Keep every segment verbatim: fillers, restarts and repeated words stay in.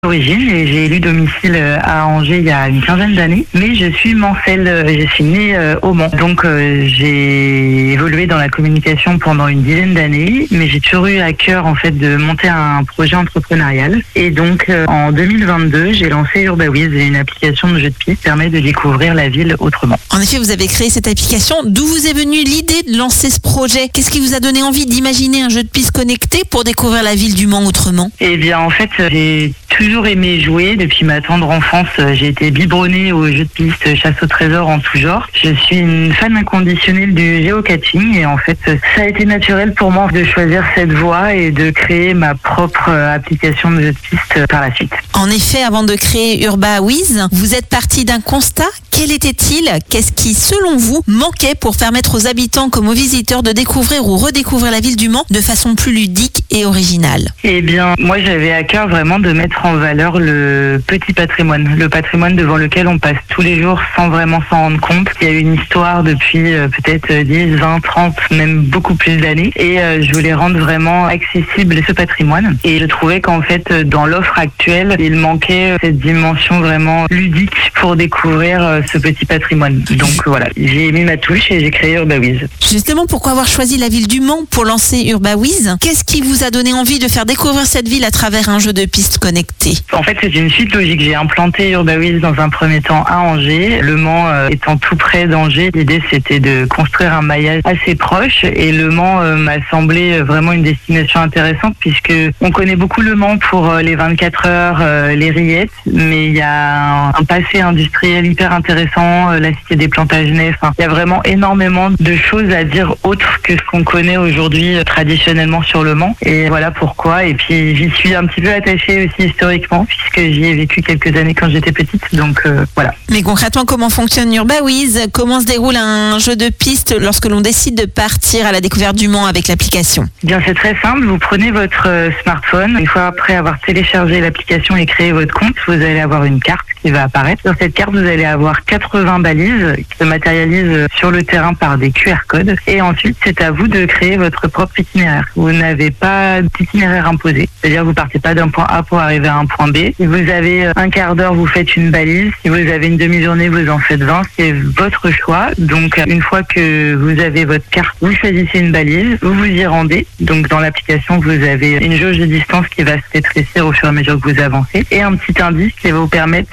D'origine et j'ai élu domicile à Angers il y a une quinzaine d'années, mais je suis mancelle, je suis née au Mans. Donc euh, j'ai évolué dans la communication pendant une dizaine d'années, mais j'ai toujours eu à cœur en fait de monter un projet entrepreneurial. Et donc euh, en deux mille vingt-deux, j'ai lancé UrbaWiz, une application de jeu de piste qui permet de découvrir la ville autrement. En effet, vous avez créé cette application. D'où vous est venue l'idée de lancer ce projet? Qu'est-ce qui vous a donné envie d'imaginer un jeu de piste connecté pour découvrir la ville du Mans autrement? Eh bien en fait, j'ai toujours aimé jouer depuis ma tendre enfance. J'ai été biberonnée aux jeux de piste, chasse au trésor en tout genre. Je suis une fan inconditionnelle du géocaching et en fait, ça a été naturel pour moi de choisir cette voie et de créer ma propre application de jeux de piste par la suite. En effet, avant de créer UrbaWiz, vous êtes parti d'un constat. Quel était-il? Qu'est-ce qui, selon vous, manquait pour permettre aux habitants comme aux visiteurs de découvrir ou redécouvrir la ville du Mans de façon plus ludique et originale? Eh bien, moi j'avais à cœur vraiment de mettre en valeur le petit patrimoine, le patrimoine devant lequel on passe tous les jours sans vraiment s'en rendre compte. Il y a une histoire depuis euh, peut-être dix, vingt, trente, même beaucoup plus d'années et euh, je voulais rendre vraiment accessible ce patrimoine. Et je trouvais qu'en fait, dans l'offre actuelle, il manquait cette dimension vraiment ludique pour découvrir euh, ce petit patrimoine. Donc voilà, j'ai mis ma touche et j'ai créé UrbaWiz. Justement, pourquoi avoir choisi la ville du Mans pour lancer UrbaWiz? Qu'est-ce qui vous a donné envie de faire découvrir cette ville à travers un jeu de piste connecté? En fait, c'est une suite logique. J'ai implanté UrbaWiz dans un premier temps à Angers. Le Mans euh, étant tout près d'Angers, l'idée c'était de construire un maillage assez proche et le Mans euh, m'a semblé vraiment une destination intéressante puisque on connaît beaucoup le Mans pour euh, les vingt-quatre heures, euh, les rillettes, mais il y a un, un passé industriel hyper intéressant, euh, la cité des Plantagenets. Enfin, il y a vraiment énormément de choses à dire autres que ce qu'on connaît aujourd'hui euh, traditionnellement sur le Mans. Et voilà pourquoi. Et puis j'y suis un petit peu attachée aussi historiquement puisque j'y ai vécu quelques années quand j'étais petite. Donc euh, voilà. Mais concrètement, comment fonctionne UrbaWiz? Comment se déroule un jeu de piste lorsque l'on décide de partir à la découverte du Mans avec l'application? Bien, c'est très simple. Vous prenez votre euh, smartphone. Une fois après avoir téléchargé l'application et créé votre compte, vous allez avoir une carte qui va apparaître. Sur cette carte, vous allez avoir quatre-vingts balises qui se matérialisent sur le terrain par des Q R codes. Et ensuite, c'est à vous de créer votre propre itinéraire. Vous n'avez pas d'itinéraire imposé. C'est-à-dire, vous partez pas d'un point A pour arriver à un point B. Si vous avez un quart d'heure, vous faites une balise. Si vous avez une demi-journée, vous en faites vingt. C'est votre choix. Donc, une fois que vous avez votre carte, vous choisissez une balise, vous vous y rendez. Donc, dans l'application, vous avez une jauge de distance qui va se rétrécir au fur et à mesure que vous avancez et un petit indice qui va vous permettre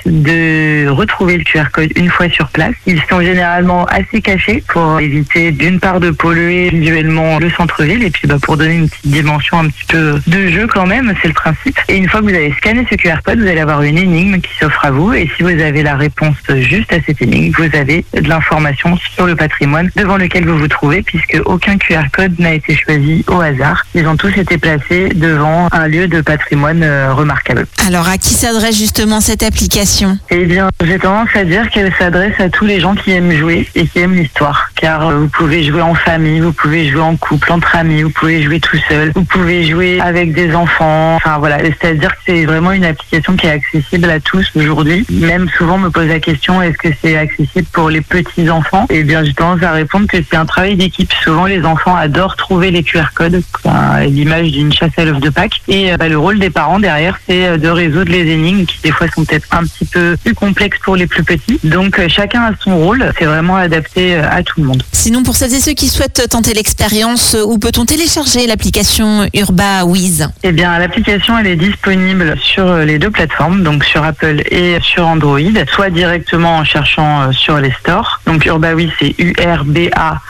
de retrouver le Q R code une fois sur place. Ils sont généralement assez cachés pour éviter d'une part de polluer visuellement le centre-ville et puis bah, pour donner une petite dimension un petit peu de jeu quand même, c'est le principe. Et une fois que vous avez scanné ce Q R code, vous allez avoir une énigme qui s'offre à vous et si vous avez la réponse juste à cette énigme, vous avez de l'information sur le patrimoine devant lequel vous vous trouvez puisque aucun Q R code n'a été choisi au hasard. Ils ont tous été placés devant un lieu de patrimoine euh, remarquable. Alors, à qui s'adresse justement cette application? Eh bien, j'ai tendance à dire qu'elle s'adresse à tous les gens qui aiment jouer et qui aiment l'histoire. Car euh, vous pouvez jouer en famille, vous pouvez jouer en couple, entre amis, vous pouvez jouer tout seul, vous pouvez jouer avec des enfants. Enfin voilà, c'est-à-dire que c'est vraiment une application qui est accessible à tous aujourd'hui. Même souvent on me pose la question, est-ce que c'est accessible pour les petits enfants? Eh bien, j'ai tendance à répondre que c'est un travail d'équipe. Souvent, les enfants adorent trouver les Q R codes, à l'image d'une chasse à l'œuf de Pâques. Et bah, le rôle des parents derrière, c'est de résoudre les énigmes qui des fois sont peut-être un petit peu plus complexes pour les plus petits. Donc euh, chacun a son rôle. C'est vraiment adapté euh, à tout le monde. Sinon, pour celles et ceux qui souhaitent tenter l'expérience, où peut-on télécharger l'application UrbaWiz? Eh bien, l'application elle est disponible sur les deux plateformes, donc sur Apple et sur Android, soit directement en cherchant euh, sur les stores. Donc UrbaWiz c'est U R B A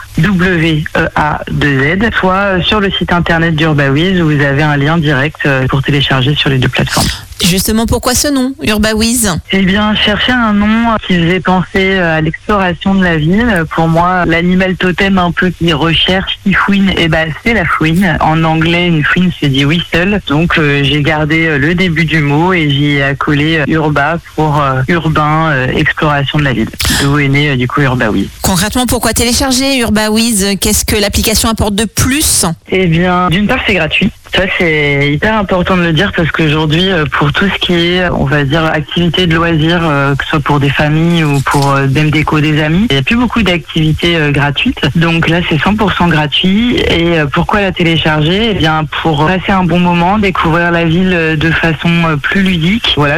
W E A deux Z, soit sur le site internet d'UrbaWiz où vous avez un lien direct pour télécharger sur les deux plateformes. Justement, pourquoi ce nom, UrbaWiz? Eh bien, chercher un nom qui faisait penser à l'exploration de la ville. Pour moi, l'animal totem un peu qui recherche, qui fouine, eh ben, c'est la fouine. En anglais, une fouine se dit whistle. Donc, euh, j'ai gardé le début du mot et j'y ai accolé urba pour euh, urbain, euh, exploration de la ville. D'où est né, euh, du coup, UrbaWiz. Concrètement, pourquoi télécharger UrbaWiz? Qu'est-ce que l'application apporte de plus? Eh bien, d'une part, c'est gratuit. Ça, c'est hyper important de le dire parce qu'aujourd'hui, pour tout ce qui est, on va dire, activité de loisirs, que ce soit pour des familles ou pour même déco des amis, il n'y a plus beaucoup d'activités gratuites. Donc là, c'est cent pour cent gratuit. Et pourquoi la télécharger ? Eh bien, pour passer un bon moment, découvrir la ville de façon plus ludique. Voilà.